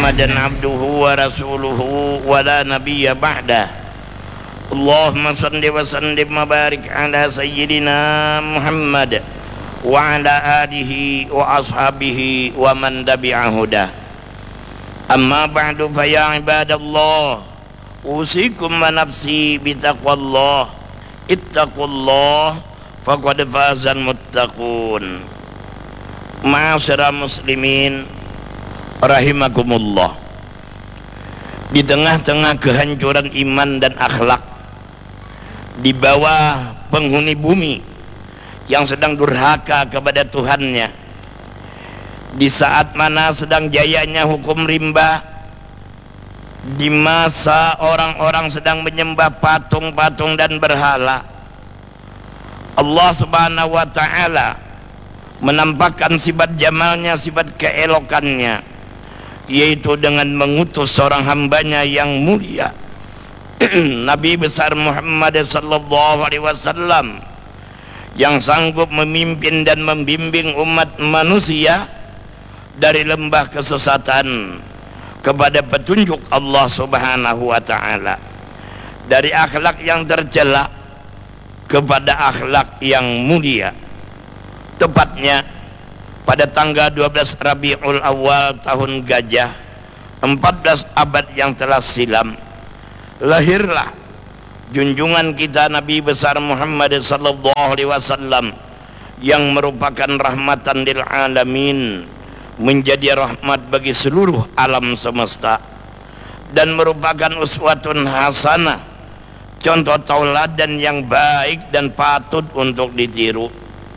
Muhammadan abduhu wa rasuluhu wa la nabiyya ba'dah. Allahumma salli wa sallim wa barik ala sayyidina Muhammad wa ala alihi wa ashabihi wa man tabi'a hudah. Amma ba'du fa ya ibadallah, usikum wa nafsi bitaqwallah. Ittaqullah faqad fazal muttaqun. Ma'asyiral muslimin rahimakumullah. Di tengah-tengah kehancuran iman dan akhlak, di bawah penghuni bumi yang sedang durhaka kepada Tuhannya, di saat mana sedang jayanya hukum rimba, di masa orang-orang sedang menyembah patung-patung dan berhala, Allah subhanahu wa ta'ala menampakkan sifat jamalnya, sifat keelokannya, yaitu dengan mengutus seorang hambanya yang mulia Nabi besar Muhammad sallallahu alaihi wasallam, yang sanggup memimpin dan membimbing umat manusia dari lembah kesesatan kepada petunjuk Allah subhanahu wa ta'ala, dari akhlak yang tercela kepada akhlak yang mulia. Tepatnya pada tanggal 12 Rabiul Awal tahun Gajah 14 abad yang telah silam, lahirlah junjungan kita Nabi besar Muhammad sallallahu alaihi wasallam, yang merupakan rahmatan lil alamin, menjadi rahmat bagi seluruh alam semesta, dan merupakan uswatun hasanah, contoh tauladan yang baik dan patut untuk ditiru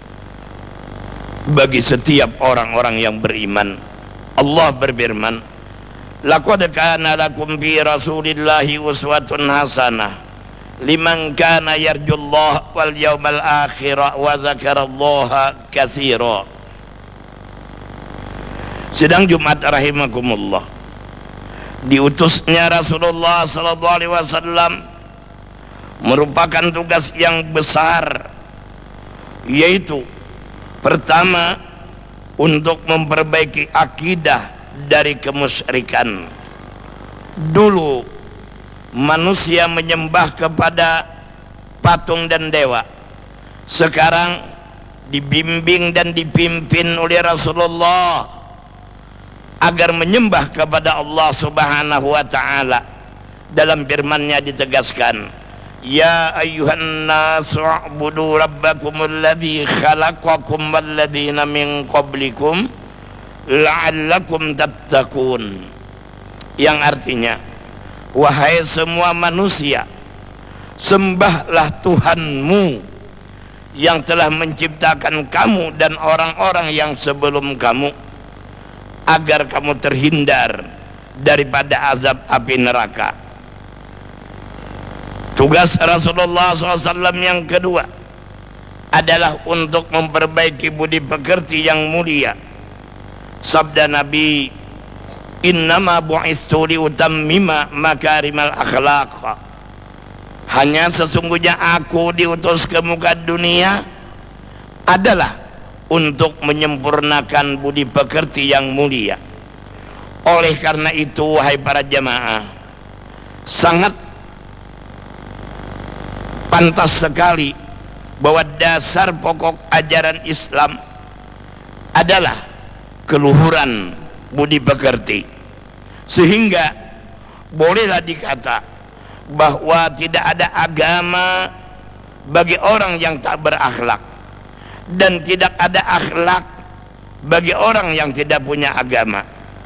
bagi setiap orang-orang yang beriman. Allah berfirman, laqad kana lakum fi rasulillahi uswatun hasanah liman kana yarjullaha wal yawmal akhir wa dzakarallaha katsira. Sedang Jumat rahimakumullah, diutusnya Rasulullah sallallahu alaihi wasallam merupakan tugas yang besar, yaitu pertama, untuk memperbaiki akidah dari kemusyrikan. Dulu manusia menyembah kepada patung dan dewa. Sekarang dibimbing dan dipimpin oleh Rasulullah agar menyembah kepada Allah subhanahu wa ta'ala. Dalam firman-Nya ditegaskan, ya ayyuhan nasu u'budu rabbakumul ladzi khalaqakum walladzina min qablikum la'allakum tattaqun, yang artinya, wahai semua manusia, sembahlah Tuhanmu yang telah menciptakan kamu dan orang-orang yang sebelum kamu, agar kamu terhindar daripada azab api neraka. Tugas Rasulullah SAW yang kedua adalah untuk memperbaiki budi pekerti yang mulia. Sabda Nabi, innama bu'istu liutammima makarimal akhlaq, hanya sesungguhnya aku diutus ke muka dunia adalah untuk menyempurnakan budi pekerti yang mulia. Oleh karena itu, wahai para jamaah, sangat pantas sekali bahwa dasar pokok ajaran Islam adalah keluhuran budi pekerti, sehingga bolehlah dikata bahwa tidak ada agama bagi orang yang tak berakhlak, dan tidak ada akhlak bagi orang yang tidak punya agama.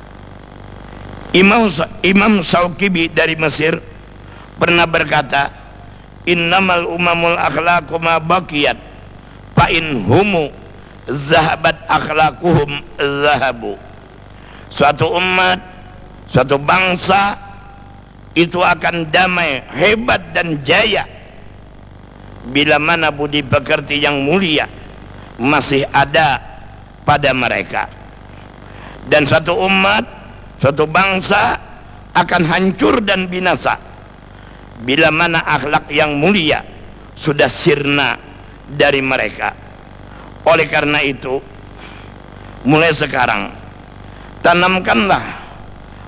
Imam Syauqibi dari Mesir pernah berkata, innamal umamul akhlaqu ma baqiyat fa in humu zahabat akhlaquhum zahabu. Suatu umat, suatu bangsa itu akan damai, hebat dan jaya bila mana budi pekerti yang mulia masih ada pada mereka. Dan suatu umat, suatu bangsa akan hancur dan binasa bila mana akhlak yang mulia sudah sirna dari mereka. Oleh karena itu, mulai sekarang tanamkanlah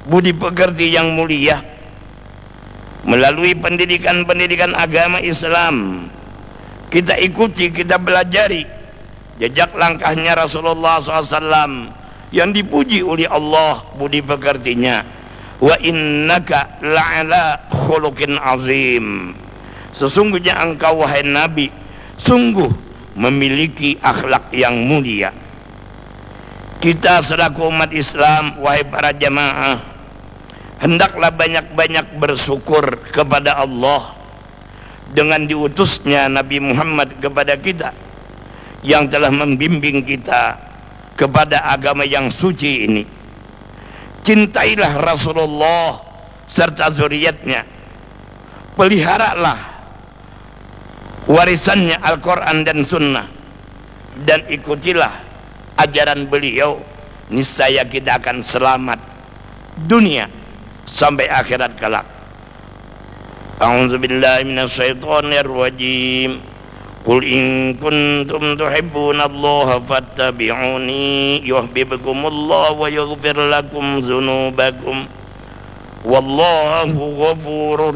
budi pekerti yang mulia melalui pendidikan-pendidikan agama Islam. Kita ikuti, kita pelajari jejak langkahnya Rasulullah SAW yang dipuji oleh Allah budi pekertinya. Wa innaka la'ala khuluqin azim. Sesungguhnya engkau wahai Nabi sungguh memiliki akhlak yang mulia. Kita selaku umat Islam, wahai para jamaah, hendaklah banyak-banyak bersyukur kepada Allah dengan diutusnya Nabi Muhammad kepada kita yang telah membimbing kita kepada agama yang suci ini. Cintailah Rasulullah serta zuriatnya, peliharalah warisannya Al-Quran dan Sunnah, dan ikutilah ajaran beliau, niscaya kita akan selamat dunia sampai akhirat kelak. A'udzubillahi minasyaitonir rajim. Qul in kuntum tuhibbunallaha fattabi'uni yuhibbukumullahu wa yaghfir lakum dzunubakum wallahu ghafurur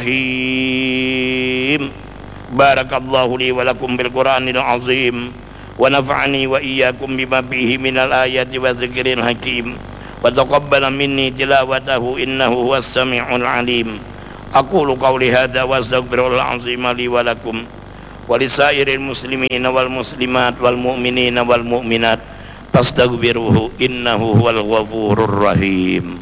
rahim. Barakallahu li wa lakum bil Qur'anil azim wa nafa'ani wa iyyakum bima fihi minal ayati wa dzikril hakim wa taqabbala minni tilawatahu innahu huwas samiul alim. Aqulu qawli hadza wa astaghfirullahal azim li wa lakum wa lisairil muslimina wal muslimat wal mu'minina wal mu'minat fastaghfiruhu innahu huwal ghafurur rahim.